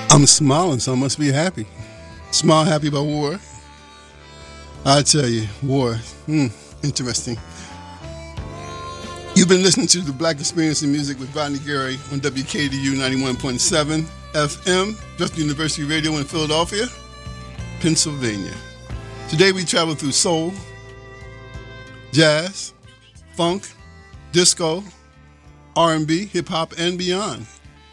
I'm smiling, so I must be happy. Smile happy about war. I tell you, war. Interesting. You've been listening to the Black Experience in Music with Rodney Gary on WKDU 91.7 FM, Just University Radio in Philadelphia, Pennsylvania. Today we travel through soul, jazz, funk, disco, R&B, hip-hop, and beyond.